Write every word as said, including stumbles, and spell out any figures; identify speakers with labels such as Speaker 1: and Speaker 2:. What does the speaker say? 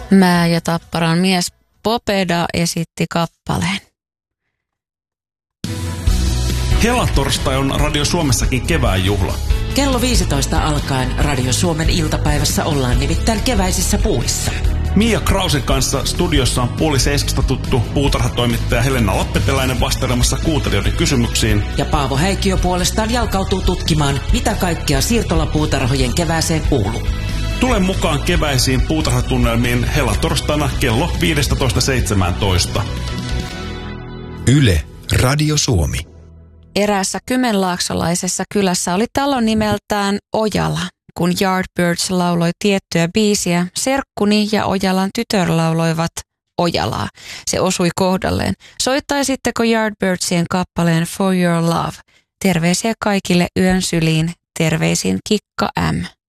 Speaker 1: Mä ja Tapparan mies Popeda esitti kappaleen.
Speaker 2: Helatorstai on Radio Suomessakin kevään juhla.
Speaker 3: Kello viisitoista alkaen Radio Suomen iltapäivässä ollaan nimittäin keväisissä puissa.
Speaker 2: Mia Krausen kanssa studiossa on puoli seiskasta tuttu puutarhatoimittaja Helena Lappeteläinen vastailemassa kuuntelijoiden kysymyksiin.
Speaker 3: Ja Paavo Häikkiö puolestaan jalkautuu tutkimaan, mitä kaikkea siirtolapuutarhojen kevääseen kuuluu.
Speaker 2: Tule mukaan keväisiin puutarhatunnelmiin helatorstaina kello viisitoista seitsemäntoista.
Speaker 4: Yle, Radio Suomi.
Speaker 1: Eräässä kymenlaaksolaisessa kylässä oli talo nimeltään Ojala. Kun Yardbirds lauloi tiettyä biisiä, serkkuni ja Ojalan tytör lauloivat Ojalaa. Se osui kohdalleen. Soittaisitteko Yardbirdsien kappaleen For Your Love? Terveisiä kaikille yön syliin. Terveisin Kikka M.